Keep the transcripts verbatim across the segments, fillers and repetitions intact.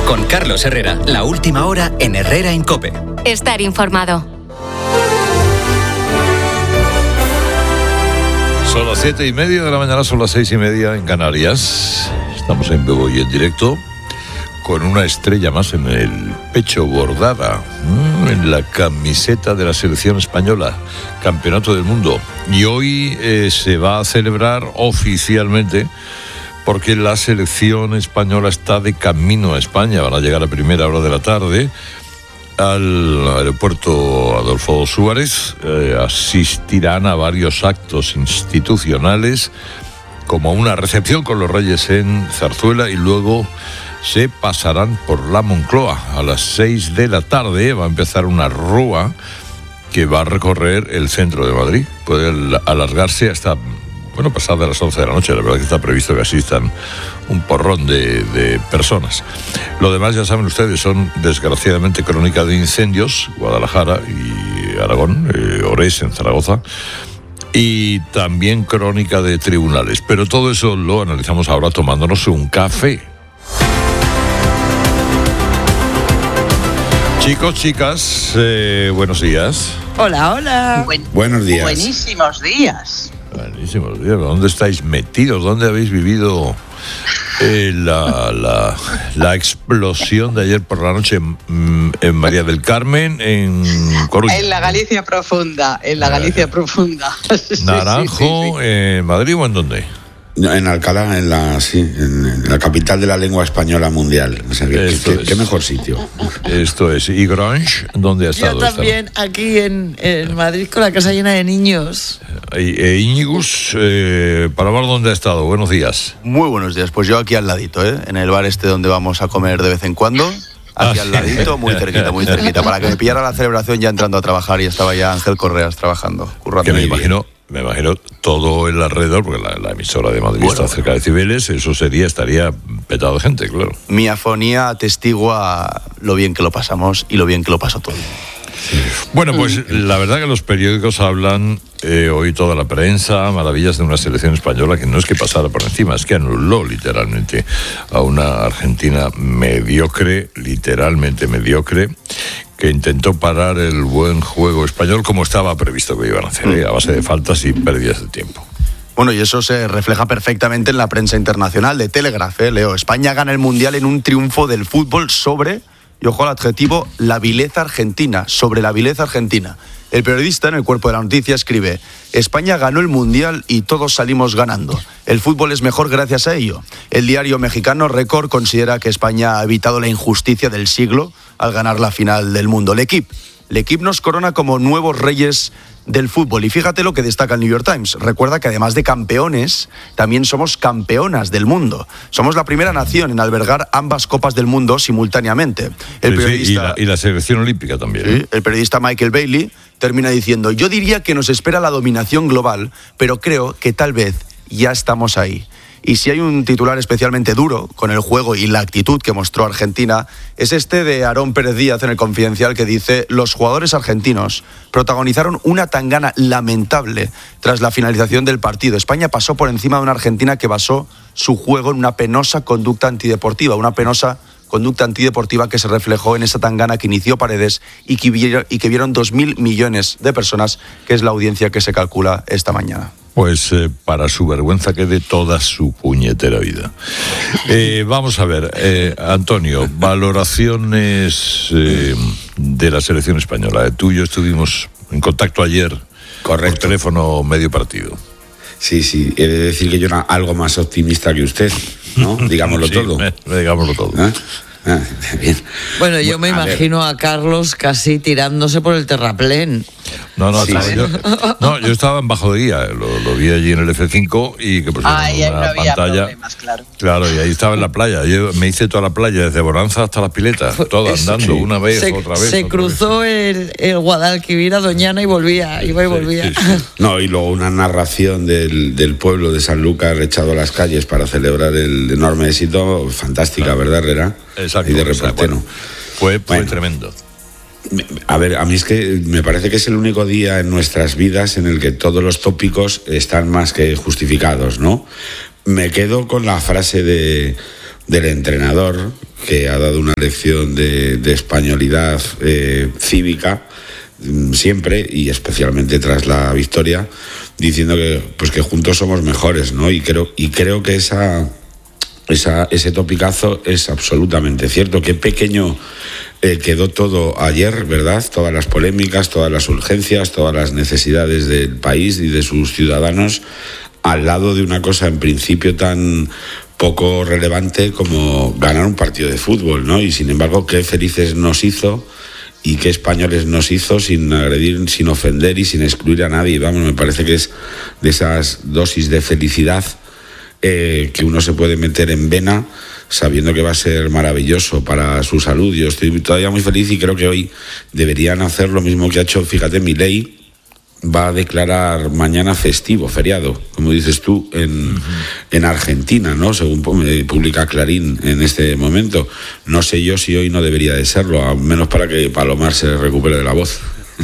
Con Carlos Herrera, la última hora en Herrera en COPE. Estar informado. Son las siete y media de la mañana, son las seis y media en Canarias. Estamos en vivo y en directo con una estrella más en el pecho bordada, mmm, en la camiseta de la selección española, Campeonato del Mundo. Y hoy eh, se va a celebrar oficialmente porque la selección española está de camino a España. Van a llegar a primera hora de la tarde al aeropuerto Adolfo Suárez, eh, asistirán a varios actos institucionales como una recepción con los Reyes en Zarzuela y luego se pasarán por la Moncloa. A las seis de la tarde va a empezar una rúa que va a recorrer el centro de Madrid. Puede alargarse hasta, bueno, pasada las once de la noche. La verdad que está previsto que asistan un porrón de, de personas. Lo demás, ya saben ustedes, son desgraciadamente crónica de incendios, Guadalajara y Aragón, eh, Orés en Zaragoza, y también crónica de tribunales. Pero todo eso lo analizamos ahora tomándonos un café. Chicos, chicas, eh, buenos días. Hola, hola. Buen, buenos días. Buenísimos días. Buenísimos días. ¿Dónde estáis metidos? ¿Dónde habéis vivido eh, la, la, la explosión de ayer por la noche en, en María del Carmen, en Coruña? En la Galicia profunda, en la Galicia profunda. Naranjo, sí, sí, sí. ¿En Madrid o en dónde? En Alcalá, en la, sí, en la capital de la lengua española mundial. O sea, ¿qué, qué, qué mejor sitio? Esto es. ¿Y Grange dónde ha estado? Yo también, esta? aquí en, en Madrid, con la casa llena de niños. E, Íñigus, eh, para ver dónde ha estado. Buenos días. Muy buenos días. Pues yo aquí al ladito, ¿eh? En el bar este donde vamos a comer de vez en cuando. Aquí ah, al ladito, muy cerquita, muy cerquita. Para que me pillara la celebración ya entrando a trabajar, y estaba ya Ángel Correas trabajando, currando. Que me imagino... Me imagino todo el alrededor, porque la, la emisora de Madrid bueno, está cerca de Cibeles, eso sería, estaría petado de gente, claro. Mi afonía atestigua lo bien que lo pasamos y lo bien que lo pasó todo. Sí. Bueno, pues la verdad que los periódicos hablan, eh, hoy toda la prensa, maravillas de una selección española que no es que pasara por encima, es que anuló literalmente a una Argentina mediocre, literalmente mediocre, que intentó parar el buen juego español como estaba previsto que iban a hacer, ¿eh? A base de faltas y pérdidas de tiempo. Bueno, y eso se refleja perfectamente en la prensa internacional de Telegraph, ¿eh, Leo? España gana el Mundial en un triunfo del fútbol sobre, y ojo al adjetivo, la vileza argentina, sobre la vileza argentina. El periodista en el cuerpo de la noticia escribe: España ganó el Mundial y todos salimos ganando. El fútbol es mejor gracias a ello. El diario mexicano Record considera que España ha evitado la injusticia del siglo al ganar la final del mundo. L'Equipe. L'Equipe nos corona como nuevos reyes del fútbol. Y fíjate lo que destaca el New York Times. Recuerda que además de campeones, también somos campeonas del mundo. Somos la primera nación en albergar ambas copas del mundo simultáneamente. El sí, periodista, sí, y, la, y la selección olímpica también. Sí, el periodista Michael Bailey termina diciendo: yo diría que nos espera la dominación global, pero creo que tal vez ya estamos ahí. Y si hay un titular especialmente duro con el juego y la actitud que mostró Argentina, es este de Aarón Pérez Díaz en El Confidencial, que dice: los jugadores argentinos protagonizaron una tangana lamentable tras la finalización del partido. España pasó por encima de una Argentina que basó su juego en una penosa conducta antideportiva, una penosa conducta antideportiva que se reflejó en esa tangana que inició Paredes y que vieron, y que vieron dos mil millones de personas, que es la audiencia que se calcula esta mañana. Pues eh, para su vergüenza que de toda su puñetera vida. Eh, vamos a ver, eh, Antonio, valoraciones eh, de la selección española. Tú y yo estuvimos en contacto ayer. Correcto. Por teléfono medio partido. Sí, sí, he de decir que yo era algo más optimista que usted, ¿no? Digámoslo sí, todo. Me, me digámoslo todo. ¿Eh? Ah, bien. Bueno, yo me a imagino ver. a Carlos casi tirándose por el terraplén. No, no, sí, yo, no, yo estaba en Bajo de Guía, lo, lo vi allí en el F cinco y que pusieron ah, una no había pantalla. Problemas, claro. Claro, y ahí estaba en la playa. Yo me hice toda la playa, desde Bonanza hasta las piletas, toda andando, sí. una vez, se, otra vez. Se otra cruzó vez. el, el Guadalquivir a Doñana y volvía, iba y volvía. Sí, sí, sí. No, y luego una narración del, del pueblo de Sanlúcar echado a las calles para celebrar el enorme éxito, fantástica, claro. ¿Verdad, Herrera? Exacto. Y de reportero. Bueno, fue, fue bueno. tremendo. A ver, a mí es que me parece que es el único día en nuestras vidas en el que todos los tópicos están más que justificados, ¿no? Me quedo con la frase de del entrenador, que ha dado una lección de, de españolidad eh, cívica siempre, y especialmente tras la victoria, diciendo que pues que juntos somos mejores, ¿no? Y creo y creo que esa esa ese topicazo es absolutamente cierto. Qué pequeño eh, quedó todo ayer, ¿verdad? Todas las polémicas, todas las urgencias, todas las necesidades del país y de sus ciudadanos, al lado de una cosa en principio tan poco relevante como ganar un partido de fútbol, ¿no? Y sin embargo, qué felices nos hizo y qué españoles nos hizo, sin agredir, sin ofender y sin excluir a nadie. Vamos, me parece que es de esas dosis de felicidad eh, que uno se puede meter en vena sabiendo que va a ser maravilloso para su salud. Yo estoy todavía muy feliz y creo que hoy deberían hacer lo mismo que ha hecho, fíjate, Milei. Va a declarar mañana festivo, feriado, como dices tú, en, uh-huh. en Argentina, ¿no? Según publica Clarín en este momento. No sé yo si hoy no debería de serlo, al menos para que Palomar se recupere de la voz.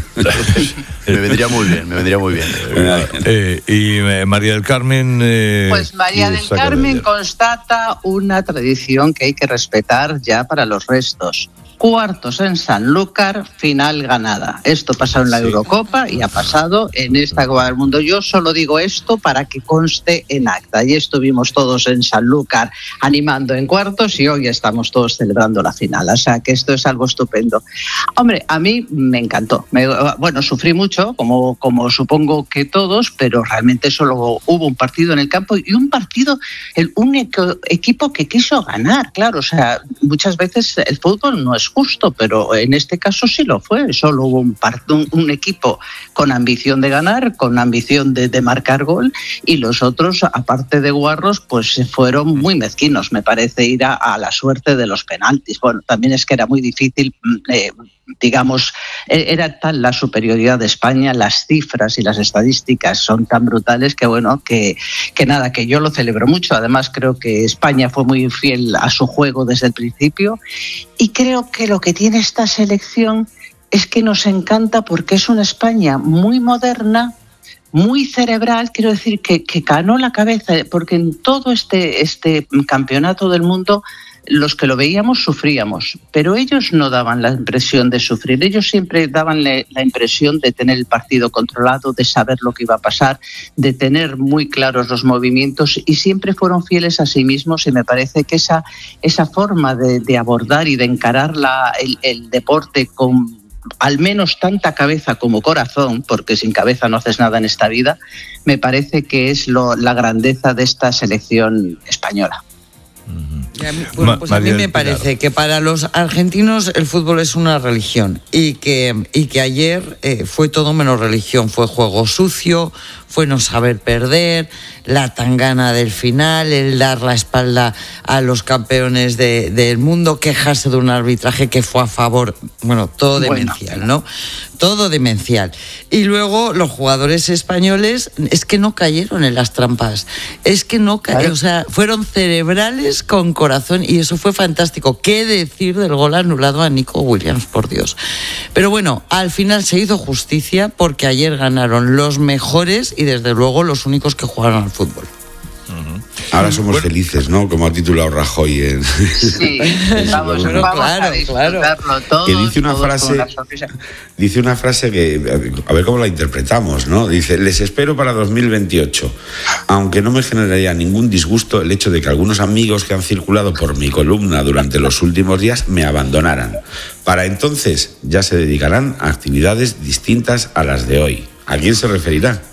Me vendría muy bien, me vendría muy bien. Eh, y eh, María del Carmen... Eh, pues María del Carmen constata una tradición que hay que respetar ya para los restos. Cuartos en Sanlúcar, final ganada. Esto pasó en la sí. Eurocopa y ha pasado en esta Copa del Mundo. Yo solo digo esto para que conste en acta. Y estuvimos todos en Sanlúcar animando en cuartos y hoy estamos todos celebrando la final. O sea que esto es algo estupendo. Hombre, a mí me encantó. Me, bueno, sufrí mucho, como, como supongo que todos, pero realmente solo hubo un partido en el campo y un partido, el único equipo que quiso ganar. Claro, o sea, muchas veces el fútbol no es justo, pero en este caso sí lo fue. Solo hubo un, un, un equipo con ambición de ganar, con ambición de, de marcar gol, y los otros, aparte de guarros, pues fueron muy mezquinos, me parece, ir a, a la suerte de los penaltis. Bueno, también es que era muy difícil, eh, digamos, era tal la superioridad de España, las cifras y las estadísticas son tan brutales que, bueno, que, que nada, que yo lo celebro mucho. Además, creo que España fue muy fiel a su juego desde el principio, y creo que lo que tiene esta selección es que nos encanta porque es una España muy moderna, muy cerebral. Quiero decir que, que ganó la cabeza, porque en todo este, este campeonato del mundo los que lo veíamos sufríamos, pero ellos no daban la impresión de sufrir. Ellos siempre daban la impresión de tener el partido controlado, de saber lo que iba a pasar, de tener muy claros los movimientos, y siempre fueron fieles a sí mismos. Y me parece que esa, esa forma de, de abordar y de encarar la, el, el deporte con al menos tanta cabeza como corazón, porque sin cabeza no haces nada en esta vida, me parece que es lo, la grandeza de esta selección española. Bueno, pues a mí me parece que para los argentinos el fútbol es una religión, y que, y que ayer eh, fue todo menos religión. Fue juego sucio, fue no saber perder, la tangana del final, el dar la espalda a los campeones de, del mundo, quejarse de un arbitraje que fue a favor, bueno, todo demencial, bueno, ¿no? Todo demencial. Y luego los jugadores españoles es que no cayeron en las trampas, es que no cayeron, o sea, fueron cerebrales con corazón, y eso fue fantástico. ¿Qué decir del gol anulado a Nico Williams, por Dios? Pero bueno, al final se hizo justicia, porque ayer ganaron los mejores y desde luego los únicos que jugaron al fútbol. Ahora somos bueno. felices, ¿no? Como ha titulado Rajoy en... Sí, vamos, bueno, vamos claro, a disfrutarlo todo. Que dice una frase, dice una frase que, a ver cómo la interpretamos, ¿no? Dice: les espero para dos mil veintiocho, aunque no me generaría ningún disgusto el hecho de que algunos amigos que han circulado por mi columna durante los últimos días me abandonaran. Para entonces ya se dedicarán a actividades distintas a las de hoy. ¿A quién se referirá?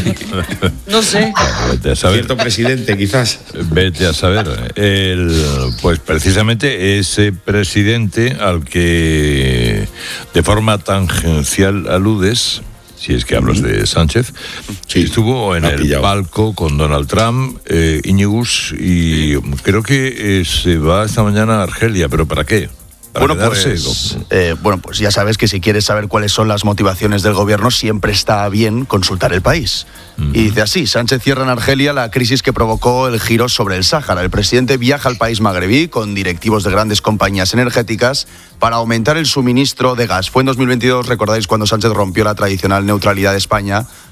No sé. Vete a saber. Cierto presidente, quizás. Vete a saber. El, pues precisamente ese presidente al que de forma tangencial aludes, si es que hablas de Sánchez, sí, estuvo en el pillado. palco con Donald Trump, eh, Íñigus, y creo que eh, se va esta mañana a Argelia. ¿Pero para qué? Bueno pues, eh, bueno, pues ya sabes que si quieres saber cuáles son las motivaciones del gobierno, siempre está bien consultar El País. Uh-huh. Y dice así: Sánchez cierra en Argelia la crisis que provocó el giro sobre el Sáhara. El presidente viaja al país magrebí con directivos de grandes compañías energéticas para aumentar el suministro de gas. Fue en dos mil veintidós, recordáis, cuando Sánchez rompió la tradicional neutralidad de España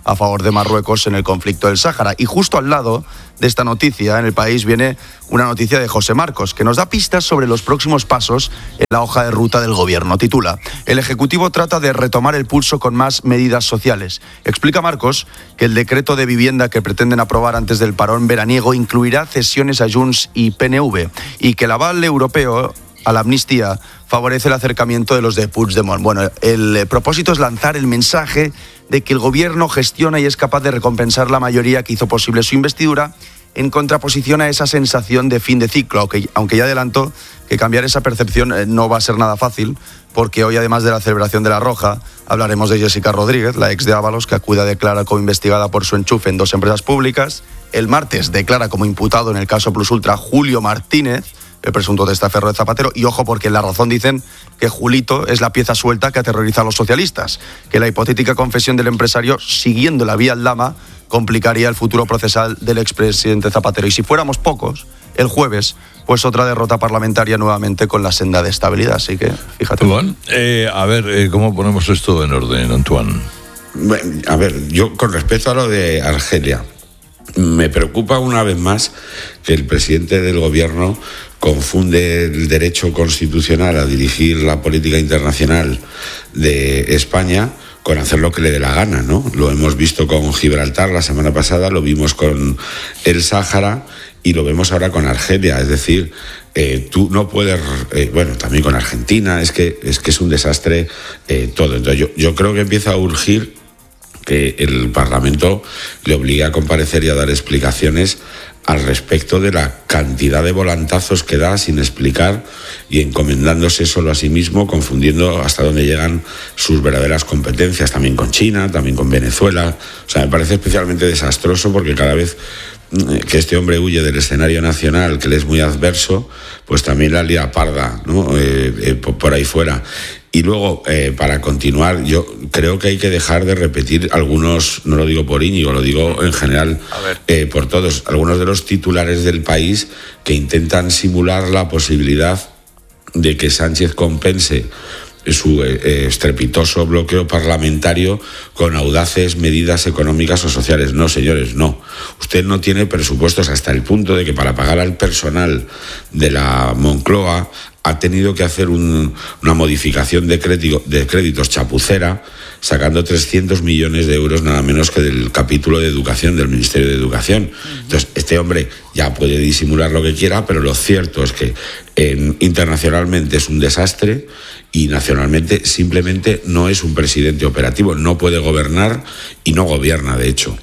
a favor de Marruecos en el conflicto del Sáhara. Y justo al lado de esta noticia, en El País, viene una noticia de José Marcos, que nos da pistas sobre los próximos pasos en la hoja de ruta del gobierno. Titula: El Ejecutivo trata de retomar el pulso con más medidas sociales. Explica Marcos que el decreto de vivienda que pretenden aprobar antes del parón veraniego incluirá cesiones a Junts y P N V, y que el aval europeo a la amnistía favorece el acercamiento de los de Puigdemont. Bueno, el propósito es lanzar el mensaje de que el gobierno gestiona y es capaz de recompensar la mayoría que hizo posible su investidura, en contraposición a esa sensación de fin de ciclo, aunque, aunque ya adelanto que cambiar esa percepción no va a ser nada fácil, porque hoy, además de la celebración de la Roja, hablaremos de Jessica Rodríguez, la ex de Ábalos, que acude a declarar como investigada por su enchufe en dos empresas públicas. El martes declara como imputado en el caso Plus Ultra Julio Martínez, el presunto testaferro de Zapatero, y ojo, porque en La Razón dicen que Julito es la pieza suelta que aterroriza a los socialistas, que la hipotética confesión del empresario, siguiendo la vía Aldama, complicaría el futuro procesal del expresidente Zapatero. Y si fuéramos pocos, el jueves, pues otra derrota parlamentaria nuevamente con la senda de estabilidad. Así que, fíjate. Bueno, eh, a ver, eh, ¿cómo ponemos esto en orden, Antoine? Bueno, a ver, yo con respecto a lo de Argelia, me preocupa una vez más que el presidente del gobierno confunde el derecho constitucional a dirigir la política internacional de España con hacer lo que le dé la gana, ¿no? Lo hemos visto con Gibraltar la semana pasada, lo vimos con el Sáhara y lo vemos ahora con Argelia. Es decir, eh, tú no puedes, eh, bueno, también con Argentina, es que es, que es un desastre eh, todo. Entonces yo, yo creo que empieza a urgir que el Parlamento le obligue a comparecer y a dar explicaciones al respecto de la cantidad de volantazos que da sin explicar y encomendándose solo a sí mismo, confundiendo hasta dónde llegan sus verdaderas competencias, también con China, también con Venezuela. O sea, me parece especialmente desastroso porque cada vez que este hombre huye del escenario nacional, que le es muy adverso, pues también la lía parda, ¿no? Eh, eh, por ahí fuera. Y luego, eh, para continuar, yo creo que hay que dejar de repetir algunos, no lo digo por Íñigo, lo digo en general eh, por todos, algunos de los titulares del País que intentan simular la posibilidad de que Sánchez compense su eh, estrepitoso bloqueo parlamentario con audaces medidas económicas o sociales. No, señores, no. Usted no tiene presupuestos hasta el punto de que para pagar al personal de la Moncloa ha tenido que hacer un, una modificación de, crédito, de créditos chapucera, sacando trescientos millones de euros nada menos que del capítulo de educación del Ministerio de Educación. Entonces, este hombre ya puede disimular lo que quiera, pero lo cierto es que eh, internacionalmente es un desastre y nacionalmente simplemente no es un presidente operativo, no puede gobernar y no gobierna, de hecho.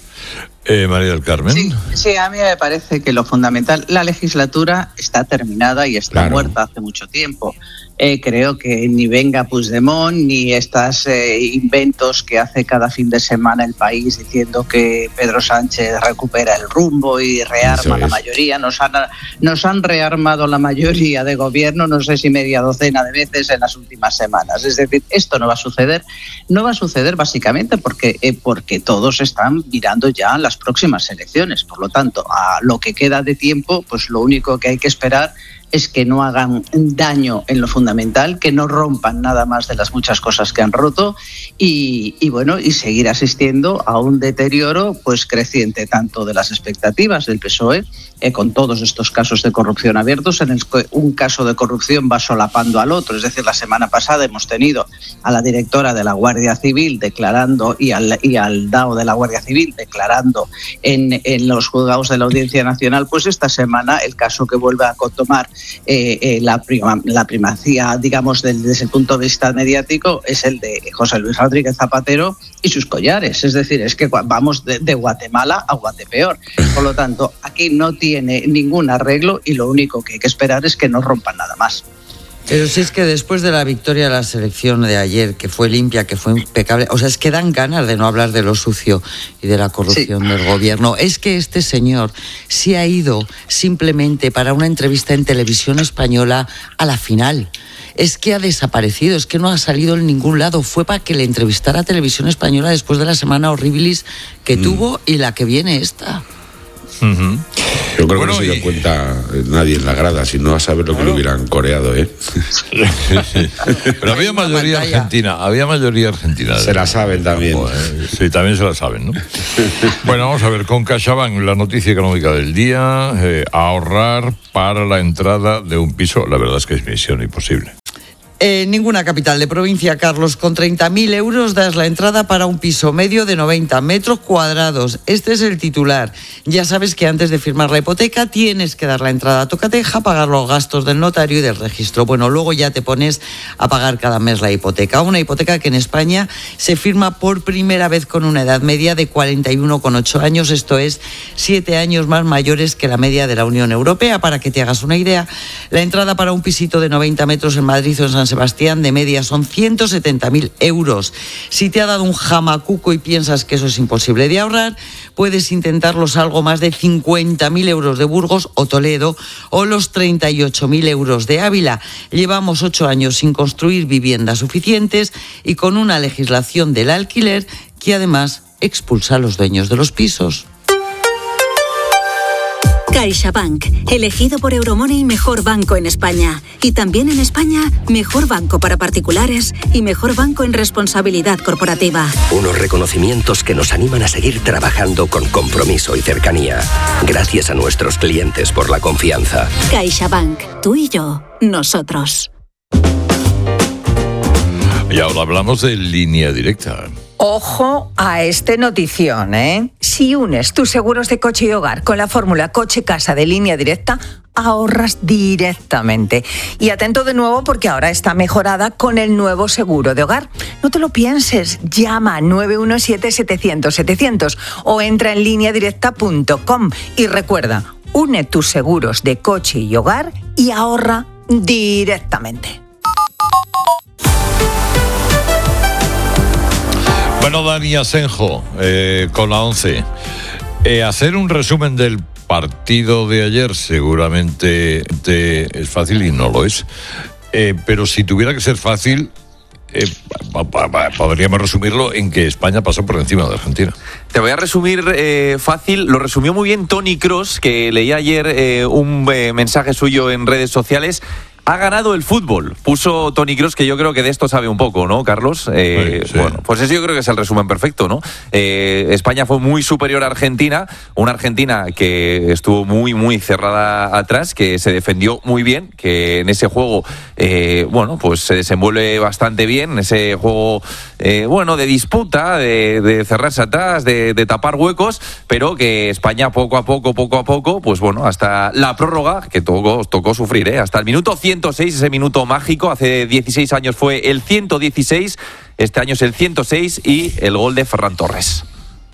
Eh, María del Carmen. Sí, sí, a mí me parece que lo fundamental, la legislatura está terminada y está claro. muerta hace mucho tiempo. Eh, creo que ni venga Puigdemont ni estos eh, inventos que hace cada fin de semana el País diciendo que Pedro Sánchez recupera el rumbo y rearma la mayoría. Nos han, nos han rearmado la mayoría de gobierno, no sé si media docena de veces en las últimas semanas. Es decir, esto no va a suceder. No va a suceder básicamente porque, eh, porque todos están mirando ya las próximas elecciones. Por lo tanto, a lo que queda de tiempo, pues lo único que hay que esperar es que no hagan daño en lo fundamental, que no rompan nada más de las muchas cosas que han roto y, y bueno, y seguir asistiendo a un deterioro pues creciente tanto de las expectativas del P S O E eh, con todos estos casos de corrupción abiertos, en el que un caso de corrupción va solapando al otro. Es decir, la semana pasada hemos tenido a la directora de la Guardia Civil declarando y al, y al D A O de la Guardia Civil declarando en, en los juzgados de la Audiencia Nacional. Pues esta semana el caso que vuelve a tomar Eh, eh, la, prima, la primacía, digamos, del, desde el punto de vista mediático es el de José Luis Rodríguez Zapatero y sus collares. Es decir, es que vamos de, de Guatemala a Guatepeor. Por lo tanto, aquí no tiene ningún arreglo y lo único que hay que esperar es que no rompan nada más. Pero si es que después de la victoria de la selección de ayer, que fue limpia, que fue impecable, o sea, es que dan ganas de no hablar de lo sucio y de la corrupción sí. del gobierno. Es que este señor se ha ido simplemente para una entrevista en televisión española a la final. Es que ha desaparecido, es que no ha salido en ningún lado. Fue para que le entrevistara a Televisión Española después de la semana horribilis que mm. tuvo y la que viene esta. Uh-huh. Yo creo bueno, que no se y... dio cuenta nadie en la grada, si no a saber lo que lo hubieran coreado, ¿eh? Pero había mayoría argentina, había mayoría argentina. Se la saben también. Pues, sí, también se la saben, ¿no? Bueno, vamos a ver, con CaixaBank, la noticia económica del día, eh, ahorrar para la entrada de un piso, la verdad es que es misión imposible. En ninguna capital de provincia, Carlos, con treinta mil euros das la entrada para un piso medio de noventa metros cuadrados. Este es el titular. Ya sabes que antes de firmar la hipoteca tienes que dar la entrada a tocateja, pagar los gastos del notario y del registro. Bueno, luego ya te pones a pagar cada mes la hipoteca. Una hipoteca que en España se firma por primera vez con una edad media de cuarenta y uno coma ocho años, esto es siete años más mayores que la media de la Unión Europea. Para que te hagas una idea, la entrada para un pisito de noventa metros en Madrid o en San Sebastián de media son ciento setenta mil euros. Si te ha dado un jamacuco y piensas que eso es imposible de ahorrar, puedes intentar los algo más de cincuenta mil euros de Burgos o Toledo o los treinta y ocho mil euros de Ávila. Llevamos ocho años sin construir viviendas suficientes y con una legislación del alquiler que además expulsa a los dueños de los pisos. CaixaBank, elegido por Euromoney mejor banco en España. Y también en España, mejor banco para particulares y mejor banco en responsabilidad corporativa. Unos reconocimientos que nos animan a seguir trabajando con compromiso y cercanía. Gracias a nuestros clientes por la confianza. CaixaBank, tú y yo, nosotros. Y ahora hablamos de Línea Directa. Ojo a este notición, ¿eh? Si unes tus seguros de coche y hogar con la fórmula coche-casa de Línea Directa, ahorras directamente. Y atento de nuevo porque ahora está mejorada con el nuevo seguro de hogar. No te lo pienses, llama nueve uno siete, setecientos, setecientos o entra en línea directa punto com y recuerda, une tus seguros de coche y hogar y ahorra directamente. Bueno, Dani Asenjo, eh, con la once. Eh, hacer un resumen del partido de ayer seguramente te es fácil y no lo es. Eh, pero si tuviera que ser fácil, eh, pa, pa, pa, podríamos resumirlo en que España pasó por encima de Argentina. Te voy a resumir eh, fácil. Lo resumió muy bien Toni Kroos, que leí ayer eh, un eh, mensaje suyo en redes sociales. Ha ganado el fútbol, puso Toni Kroos, que yo creo que de esto sabe un poco, ¿no, Carlos? Eh, sí, sí. Bueno, pues eso yo creo que es el resumen perfecto, ¿no? Eh, España fue muy superior a Argentina, una Argentina que estuvo muy, muy cerrada atrás, que se defendió muy bien, que en ese juego, eh, bueno, pues se desenvuelve bastante bien, en ese juego, eh, bueno, de disputa, de, de cerrarse atrás, de, de tapar huecos, pero que España poco a poco, poco a poco, pues bueno, hasta la prórroga, que tocó, tocó sufrir, ¿eh? Hasta el minuto cien ciento seis, ese minuto mágico, hace dieciséis años fue el ciento dieciséis, este año es el ciento seis y el gol de Ferran Torres.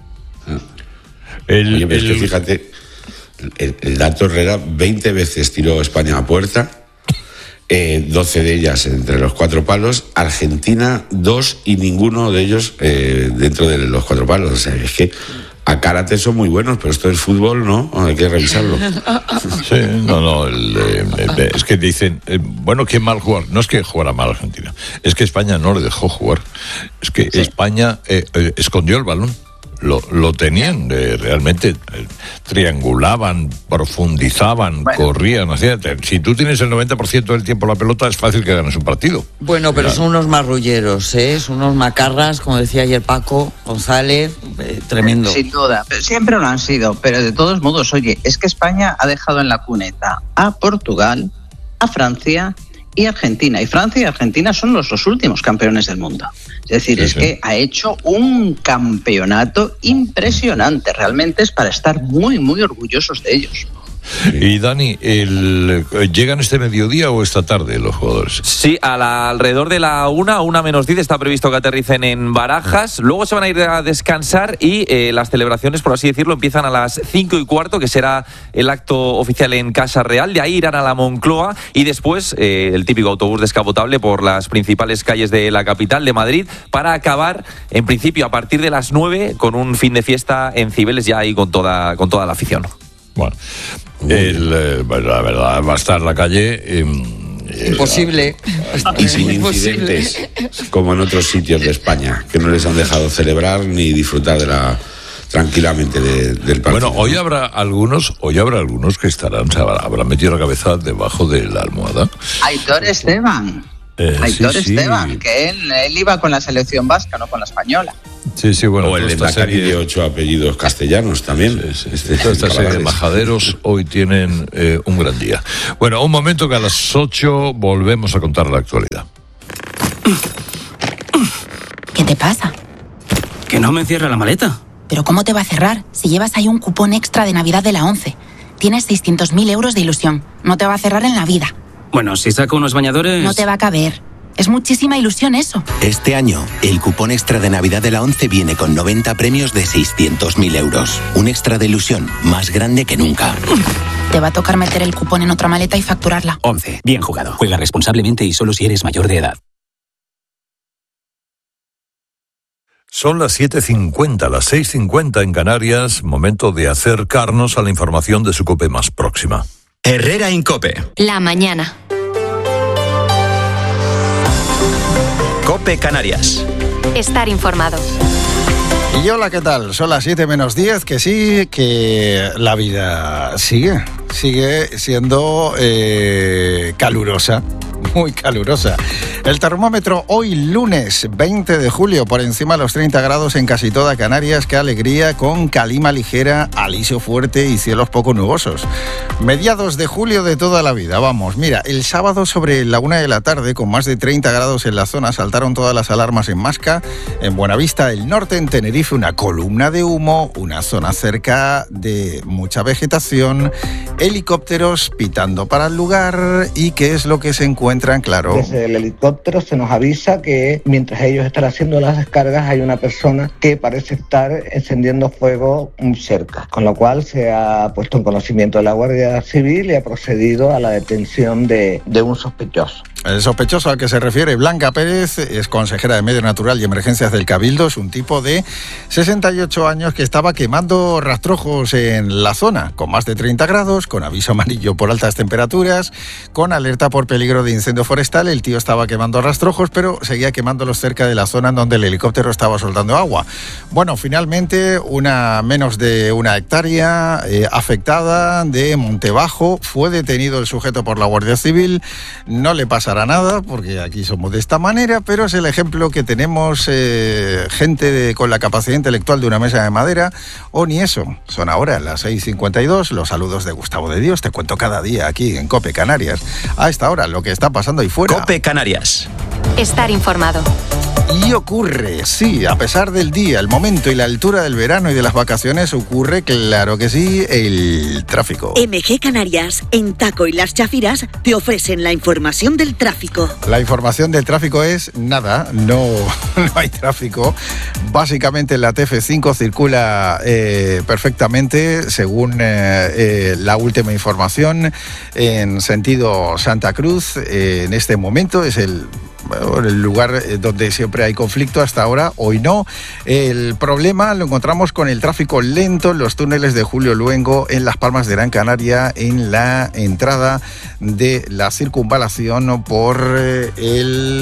El, Oye, pero el... es que fíjate, el, el dato Herrera veinte veces tiró España a puerta, eh, doce de ellas entre los cuatro palos, Argentina dos y ninguno de ellos eh, dentro de los cuatro palos. O sea, es que a karate son muy buenos, pero esto es fútbol, ¿no? Hay que revisarlo. Sí, no, no, el, el, es que dicen, eh, bueno, qué mal jugar. No es que jugara mal Argentina, es que España no le dejó jugar. Es que sí. España eh, eh, escondió el balón. Lo, lo tenían, eh, realmente eh, triangulaban, profundizaban, bueno. corrían. Hacían, si tú tienes el noventa por ciento del tiempo la pelota, es fácil que ganes un partido. Bueno, pero claro. Son unos marrulleros, ¿eh? Son unos macarras, como decía ayer Paco González, eh, tremendo. Sin duda, siempre lo han sido, pero de todos modos, oye, es que España ha dejado en la cuneta a Portugal, a Francia y Argentina. Y Francia y Argentina son los, los últimos campeones del mundo. Es decir, sí, es sí. que ha hecho un campeonato impresionante. Realmente es para estar muy, muy orgullosos de ellos. Y Dani, el, ¿llegan este mediodía o esta tarde los jugadores? Sí, a la, alrededor de la una, una menos diez está previsto que aterricen en Barajas. Luego se van a ir a descansar y eh, las celebraciones, por así decirlo, empiezan a las cinco y cuarto, que será el acto oficial en Casa Real. De ahí irán a la Moncloa y después eh, el típico autobús descapotable por las principales calles de la capital de Madrid para acabar, en principio, a partir de las nueve con un fin de fiesta en Cibeles, ya ahí con toda, con toda la afición. Bueno, el, eh, la verdad va a estar la calle eh, imposible y sin incidentes como en otros sitios de España que no les han dejado celebrar ni disfrutar de la tranquilamente de, del partido. Bueno, hoy habrá algunos, hoy habrá algunos que estarán, se habrán metido la cabeza debajo de la almohada. Aitor Esteban. Eh, Aitor sí, Esteban, sí. que él, él iba con la selección vasca, no con la española. Sí, sí, bueno. O el Endacari de ocho apellidos castellanos también. Sí, sí, sí. Toda esta serie de majaderos hoy tienen eh, un gran día. Bueno, un momento que a las ocho volvemos a contar la actualidad. ¿Qué te pasa? Que no me cierra la maleta. ¿Pero cómo te va a cerrar si llevas ahí un cupón extra de Navidad de la ONCE? Tienes seiscientos mil euros de ilusión. No te va a cerrar en la vida. Bueno, si saco unos bañadores... No te va a caber. Es muchísima ilusión eso. Este año, el cupón extra de Navidad de la ONCE viene con noventa premios de seiscientos mil euros. Un extra de ilusión más grande que nunca. Te va a tocar meter el cupón en otra maleta y facturarla. ONCE. Bien jugado. Juega responsablemente y solo si eres mayor de edad. Son las siete cincuenta, las seis cincuenta en Canarias, momento de acercarnos a la información de su COPE más próxima. Herrera Incope. La mañana. COPE Canarias. Estar informado. Y hola, ¿qué tal? Son las siete menos diez, que sí, que la vida sigue, sigue siendo eh, calurosa, muy calurosa. El termómetro hoy lunes veinte de julio por encima de los treinta grados en casi toda Canarias. Qué alegría, con calima ligera, alisio fuerte y cielos poco nubosos. Mediados de julio de toda la vida, vamos. Mira, el sábado sobre la una de la tarde, con más de treinta grados en la zona, saltaron todas las alarmas en Masca, en Buenavista del Norte, en Tenerife, una columna de humo, una zona cerca de mucha vegetación, helicópteros pitando para el lugar. ¿Y qué es lo que se encuentran? Claro. Desde el helicóptero se nos avisa que mientras ellos están haciendo las descargas hay una persona que parece estar encendiendo fuego cerca, con lo cual se ha puesto en conocimiento de la Guardia Civil y ha procedido a la detención de, de un sospechoso. El sospechoso al que se refiere Blanca Pérez es consejera de Medio Natural y Emergencias del Cabildo. Es un tipo de sesenta y ocho años que estaba quemando rastrojos en la zona, con más de treinta grados, con aviso amarillo por altas temperaturas, con alerta por peligro de incendio forestal. El tío estaba quemando rastrojos, pero seguía quemándolos cerca de la zona en donde el helicóptero estaba soltando agua. Bueno, finalmente, una menos de una hectárea eh, afectada de Montebajo. Fue detenido el sujeto por la Guardia Civil. No le pasará nada, porque aquí somos de esta manera, pero es el ejemplo que tenemos eh, gente de, con la capacidad intelectual de una mesa de madera, o ni eso. Son ahora las seis cincuenta y dos, los saludos de Gustavo de Dios. Te cuento cada día aquí en COPE Canarias, a esta hora, lo que está pasando ahí fuera. COPE Canarias. Estar informado. Y ocurre, sí, a pesar del día, el momento y la altura del verano y de las vacaciones, ocurre, claro que sí, el tráfico. M G Canarias, en Taco y Las Chafiras, te ofrecen la información del tráfico. La información del tráfico es nada, no, no hay tráfico. Básicamente la T F cinco circula eh, perfectamente, según eh, eh, la última información, en sentido Santa Cruz. Eh, en este momento es el... Bueno, el lugar donde siempre hay conflicto hasta ahora, hoy no. El problema lo encontramos con el tráfico lento en los túneles de Julio Luengo, en Las Palmas de Gran Canaria, en la entrada de la circunvalación por el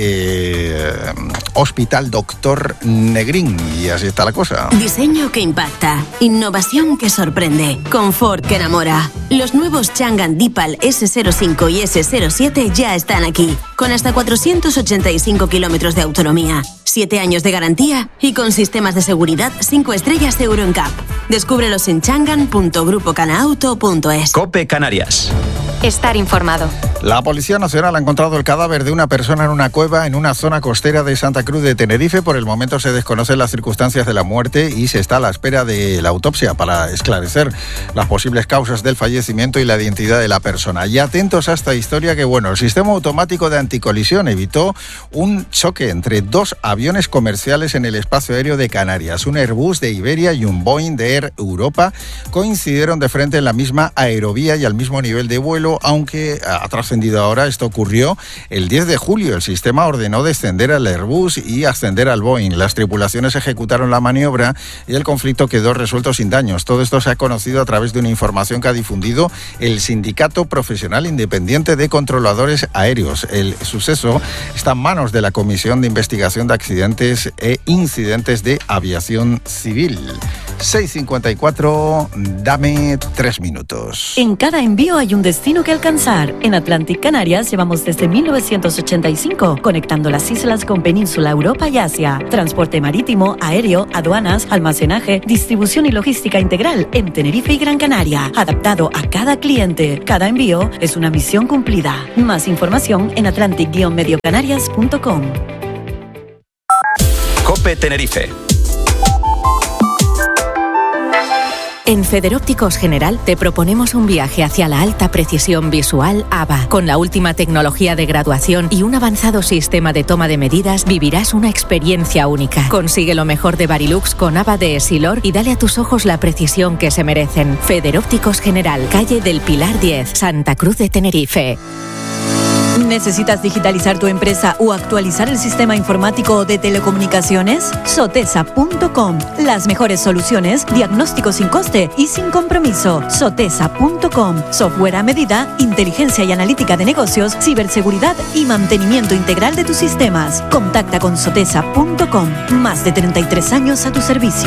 eh, Hospital Doctor Negrín. Y así está la cosa. Diseño que impacta, innovación que sorprende, confort que enamora. Los nuevos Changan Deepal ese cero cinco y ese cero siete ya están aquí, con hasta cuatrocientos ochenta y cinco kilómetros de autonomía, siete años de garantía y con sistemas de seguridad cinco estrellas Euro N C A P. Descúbrelos en changan punto grupo canauto punto es. COPE Canarias. Estar informado. La Policía Nacional ha encontrado el cadáver de una persona en una cueva en una zona costera de Santa Cruz de Tenerife. Por el momento se desconocen las circunstancias de la muerte y se está a la espera de la autopsia para esclarecer las posibles causas del fallecimiento y la identidad de la persona. Y atentos a esta historia que, bueno, el sistema automático de anticolisión evitó un choque entre dos aviones comerciales en el espacio aéreo de Canarias. Un Airbus de Iberia y un Boeing de Air Europa coincidieron de frente en la misma aerovía y al mismo nivel de vuelo, aunque ha trascendido ahora. Esto ocurrió el diez de julio. El sistema ordenó descender al Airbus y ascender al Boeing. Las tripulaciones ejecutaron la maniobra y el conflicto quedó resuelto sin daños. Todo esto se ha conocido a través de una información que ha difundido el Sindicato Profesional Independiente de Controladores Aéreos. El suceso está en manos de la Comisión de Investigación de Accidentes e Incidentes de Aviación Civil. seis cincuenta y cuatro, dame tres minutos. En cada envío hay un destino que alcanzar. En Atlantic Canarias llevamos desde mil novecientos ochenta y cinco conectando las islas con Península, Europa y Asia. Transporte marítimo, aéreo, aduanas, almacenaje, distribución y logística integral en Tenerife y Gran Canaria. Adaptado a cada cliente. Cada envío es una misión cumplida. Más información en atlantic guion medio canarias punto com. COPE Tenerife. En Federópticos General te proponemos un viaje hacia la alta precisión visual A B A. Con la última tecnología de graduación y un avanzado sistema de toma de medidas, vivirás una experiencia única. Consigue lo mejor de Varilux con A B A de Essilor y dale a tus ojos la precisión que se merecen. Federópticos General, calle del Pilar diez, Santa Cruz de Tenerife. ¿Necesitas digitalizar tu empresa o actualizar el sistema informático de telecomunicaciones? Sotesa punto com. Las mejores soluciones, diagnóstico sin coste y sin compromiso. Sotesa punto com. Software a medida, inteligencia y analítica de negocios, ciberseguridad y mantenimiento integral de tus sistemas. Contacta con Sotesa punto com. Más de treinta y tres años a tu servicio.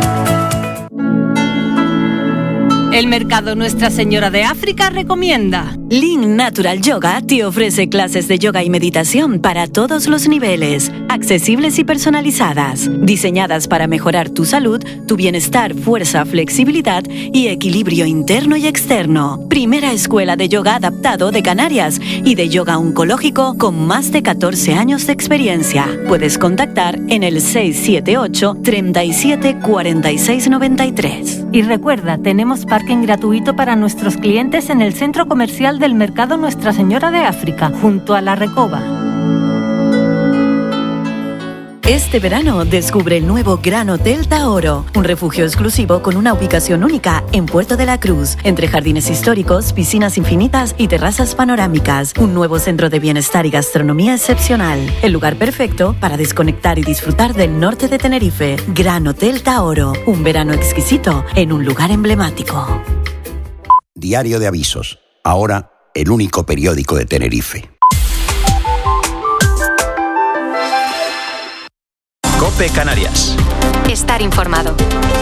El Mercado Nuestra Señora de África recomienda. Link Natural Yoga te ofrece clases de yoga y meditación para todos los niveles, accesibles y personalizadas, diseñadas para mejorar tu salud, tu bienestar, fuerza, flexibilidad y equilibrio interno y externo. Primera escuela de yoga adaptado de Canarias y de yoga oncológico con más de catorce años de experiencia. Puedes contactar en el seis siete ocho, treinta y siete, cuarenta y seis noventa y tres. Y recuerda, tenemos parking gratuito para nuestros clientes en el centro comercial del Mercado Nuestra Señora de África, junto a la Recoba. Este verano descubre el nuevo Gran Hotel Taoro, un refugio exclusivo con una ubicación única en Puerto de la Cruz, entre jardines históricos, piscinas infinitas y terrazas panorámicas. Un nuevo centro de bienestar y gastronomía excepcional. El lugar perfecto para desconectar y disfrutar del norte de Tenerife. Gran Hotel Taoro, un verano exquisito en un lugar emblemático. Diario de Avisos, ahora el único periódico de Tenerife. COPE Canarias. Estar informado.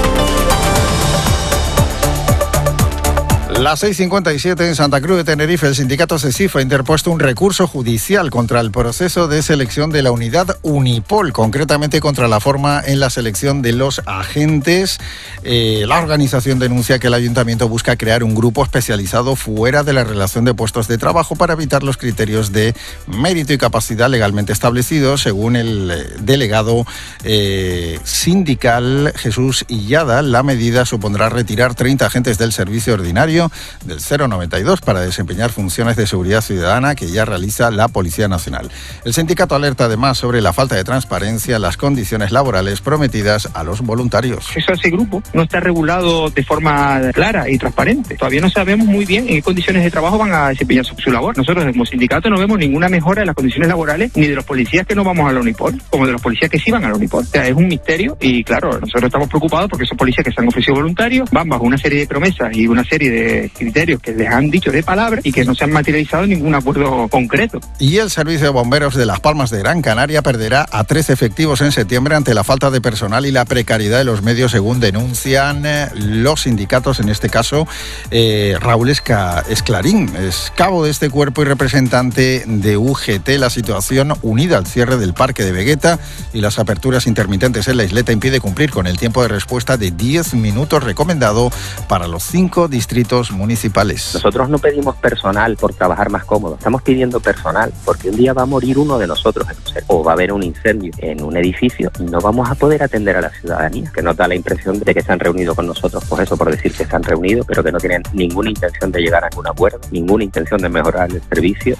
Las seis cincuenta y siete en Santa Cruz de Tenerife, el sindicato CESIF ha interpuesto un recurso judicial contra el proceso de selección de la unidad Unipol, concretamente contra la forma en la selección de los agentes. Eh, la organización denuncia que el ayuntamiento busca crear un grupo especializado fuera de la relación de puestos de trabajo para evitar los criterios de mérito y capacidad legalmente establecidos. Según el delegado eh, sindical Jesús Illada, la medida supondrá retirar treinta agentes del servicio ordinario del cero noventa y dos para desempeñar funciones de seguridad ciudadana que ya realiza la Policía Nacional. El sindicato alerta además sobre la falta de transparencia en las condiciones laborales prometidas a los voluntarios. Eso, ese grupo no está regulado de forma clara y transparente. Todavía no sabemos muy bien en qué condiciones de trabajo van a desempeñar su, su labor. Nosotros como sindicato no vemos ninguna mejora en las condiciones laborales ni de los policías que no vamos a la Unipol, como de los policías que sí van a la Unipol. O sea, es un misterio y claro, nosotros estamos preocupados porque esos policías que se han ofrecido voluntarios van bajo una serie de promesas y una serie de criterios que les han dicho de palabra y que no se han materializado en ningún acuerdo concreto. Y el Servicio de Bomberos de Las Palmas de Gran Canaria perderá a trece efectivos en septiembre ante la falta de personal y la precariedad de los medios, según denuncian los sindicatos, en este caso eh, Raúl Esca, Esclarín, es cabo de este cuerpo y representante de U G T. La situación, unida al cierre del Parque de Vegueta y las aperturas intermitentes en la isleta, impide cumplir con el tiempo de respuesta de diez minutos recomendado para los cinco distritos municipales. Nosotros no pedimos personal por trabajar más cómodo, estamos pidiendo personal porque un día va a morir uno de nosotros o va a haber un incendio en un edificio y no vamos a poder atender a la ciudadanía, que nos da la impresión de que se han reunido con nosotros, pues eso, por decir que se han reunido, pero que no tienen ninguna intención de llegar a ningún acuerdo, ninguna intención de mejorar el servicio.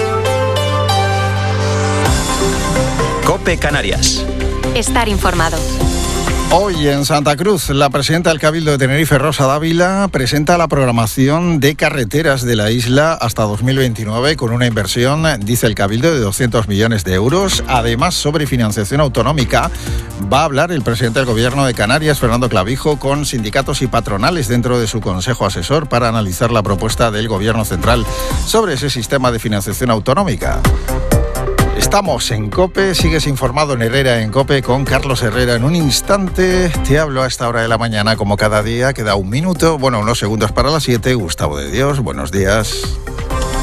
COPE Canarias. Estar informado. Hoy en Santa Cruz, la presidenta del Cabildo de Tenerife, Rosa Dávila, presenta la programación de carreteras de la isla hasta dos mil veintinueve con una inversión, dice el Cabildo, de doscientos millones de euros. Además, sobre financiación autonómica, va a hablar el presidente del Gobierno de Canarias, Fernando Clavijo, con sindicatos y patronales dentro de su consejo asesor para analizar la propuesta del Gobierno central sobre ese sistema de financiación autonómica. Estamos en COPE, sigues informado en Herrera en COPE con Carlos Herrera. En un instante te hablo a esta hora de la mañana, como cada día, queda un minuto, bueno, unos segundos para las siete. Gustavo de Dios, buenos días.